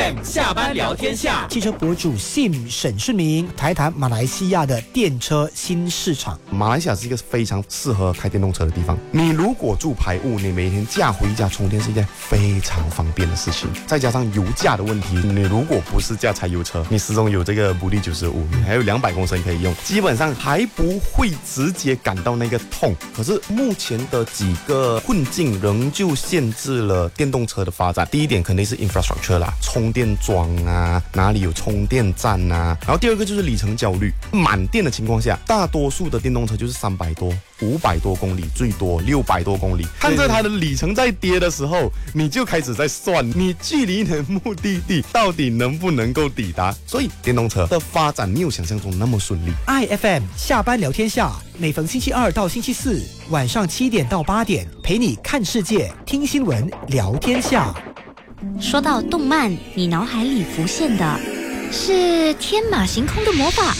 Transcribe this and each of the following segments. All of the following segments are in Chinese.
下班聊天下， 汽车博主 Sim 沈顺明谈谈马来西亚的电车新市场。 马来西亚是一个非常适合开电动车的地方。你如果住排屋，你每天驾回家充电是一件非常方便的事情。再加上油价的问题，你如果不是驾柴油车，你始终有这个补力95，你还有200公升可以用，基本上还不会直接感到那个痛。可是目前的几个困境仍旧限制了电动车的发展。第一点肯定是 infrastructure 啦，充电桩啊，哪里有充电站啊。然后第二个就是里程焦虑，满电的情况下，大多数的电动车就是300多、500多公里，最多600多公里。看着它的里程在跌的时候，你就开始在算你距离你的目的地到底能不能够抵达。所以电动车的发展没有想象中那么顺利。 IFM 下班聊天下，每逢星期二到星期四晚上7点到8点，陪你看世界、听新闻、聊天下。 说到动漫，你脑海里浮现的是天马行空的魔法，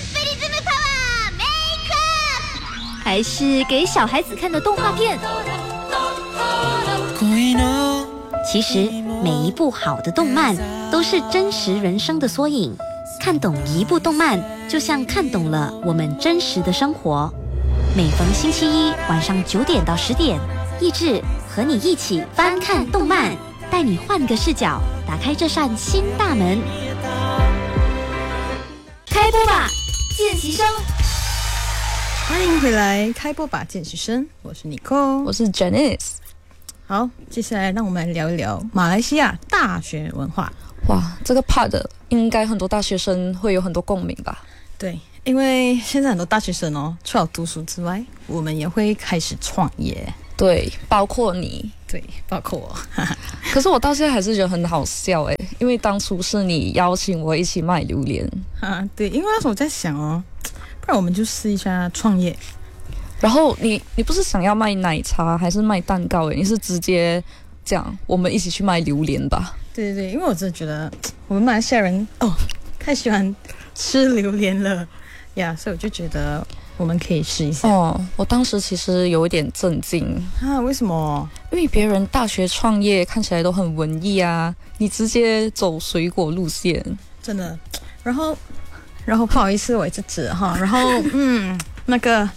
还是给小孩子看的动画片？其实每一部好的动漫都是真实人生的缩影。看懂一部动漫，就像看懂了我们真实的生活。每逢星期一晚上9点到10点，益智和你一起翻看动漫，带你换个视角，打开这扇新大门。开播吧，见习生！ 欢迎回来，开播吧，见习生！我是 Nicole， 我是 Janice。 好，接下来让我们来聊一聊马来西亚大学文化。 哇，这个 part 应该很多大学生会有很多共鸣吧？ 对，因为现在很多大学生除了读书之外，我们也会开始创业。 对，包括你。 对，包括我。 可是我到现在还是觉得很好笑因为当初是你邀请我一起卖榴莲。 对，因为那时候我在想不然我们就试一下创业。 然后你不是想要卖奶茶还是卖蛋糕你是直接讲我们一起去卖榴莲吧？ 对，因为我真的觉得我们马来西亚人太喜欢吃榴莲了呀，所以我就觉得我们可以试一下。 我当时其实有一点震惊为什么？ 因为别人大学创业看起来都很文艺啊，你直接走水果路线， 真的。然后不好意思，我一直指然后那个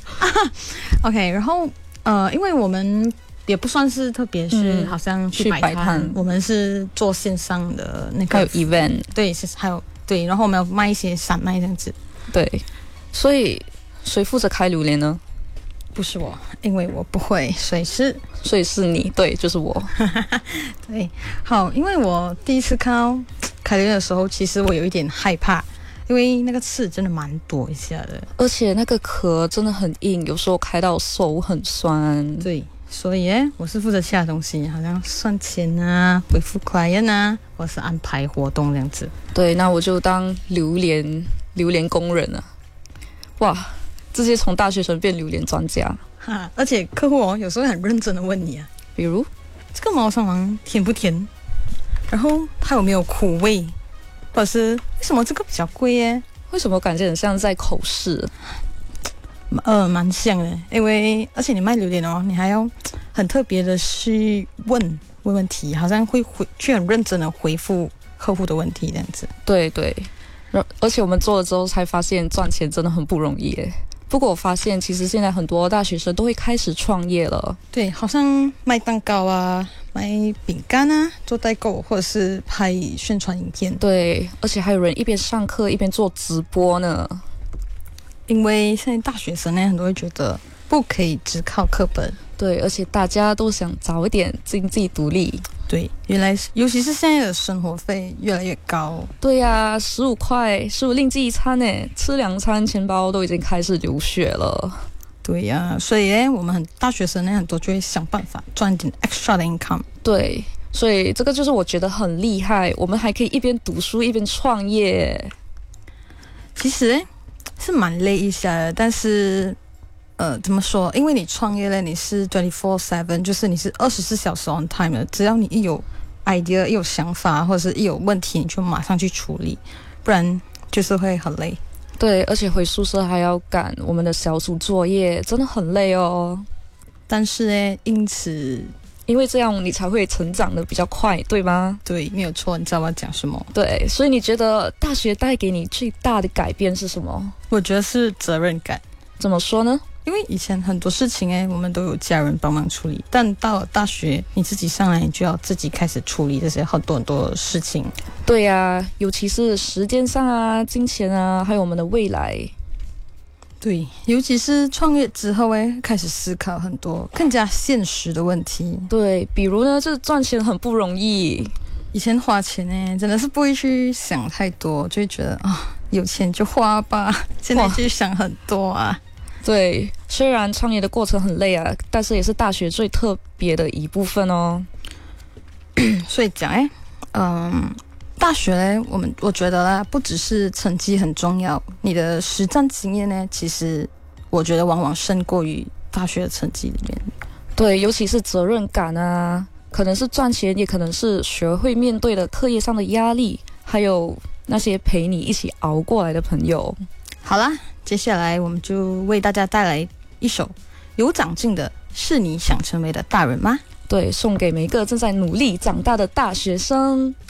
OK， 然后因为我们也不算是特别是好像去摆摊，我们是做线上的那个， 还有 event， 对，还有对，然后我们要卖一些散卖这样子。 对，所以谁负责开榴莲呢？ 不是我，因为我不会，所以是你，对，就是我。 对，好，因为我第一次看到开榴莲的时候，其实我有一点害怕。因为那个刺真的蛮多一下的， 而且那个壳真的很硬，有时候开到手很酸。 对，所以我是负责其他东西，好像算钱啊、回复client啊，或是安排活动这样子。 对，那我就当榴莲工人啊！哇，直接从大学生变榴莲专家。 而且客户有时候很认真的问你比如这个猫山王甜不甜，然后它有没有苦味。或者是为什么这个比较贵耶？ 为什么感觉很像在口试？ 蛮像的，因为而且你卖榴莲你还要很特别的去问问题，好像会去很认真的回复客户的问题这样子。 对，而且我们做了之后才发现赚钱真的很不容易不过我发现其实现在很多大学生都会开始创业了。 对，好像卖蛋糕啊，卖饼干啊，做代购或者是拍宣传影片。 对，而且还有人一边上课一边做直播呢。 因为现在大学生很多会觉得不可以只靠课本。 对，而且大家都想早一点经济独立。 对，原来尤其是现在的生活费越来越高。 对呀，15块，15令记一餐吃2餐钱包都已经开始流血了。 对呀，所以我们大学生很多就会想办法赚点 extra 的 income。 对，所以这个就是我觉得很厉害，我们还可以一边读书一边创业。 其实是蛮累一下的，但是怎么说？因为你创业了，你是 24/7， 就是你是24小时 on time 的。只要你一有 idea、一有想法，或者是一有问题，你就马上去处理，不然就是会很累。 对，而且回宿舍还要赶我们的小组作业，真的很累哦。 但是因此因为这样你才会成长的比较快，对吗？ 对，没有错，你知道我要讲什么？ 对，所以你觉得大学带给你最大的改变是什么？ 我觉得是责任感。 怎么说呢？ 因为以前很多事情我们都有家人帮忙处理，但到了大学你自己上来，你就要自己开始处理这些很多事情。 对啊，尤其是时间上啊、金钱啊，还有我们的未来。 对，尤其是创业之后开始思考很多更加现实的问题。 对，比如呢，就是赚钱很不容易。 以前花钱真的是不会去想太多，就会觉得有钱就花吧。现在就想很多啊。 对，虽然创业的过程很累啊，但是也是大学最特别的一部分哦。 所以讲大学我觉得啦，不只是成绩很重要，你的实战经验其实我觉得往往胜过于大学的成绩里面。 对，尤其是责任感啊，可能是赚钱，也可能是学会面对的课业上的压力，还有那些陪你一起熬过来的朋友。 好啦，接下来我们就为大家带来一首有长进的是你想成为的大人吗？ 对，送给每一个正在努力长大的大学生。